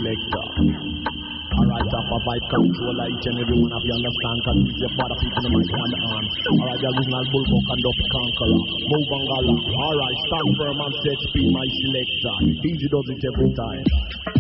selector. Alright, top of vibe controller, each and every one of you understand, cause it's your father people in my hand on. Alright, the original Bullbuck and Duff Conqueror, move and gala. Alright, stand firm and set speed, my selector. Easy does it every time.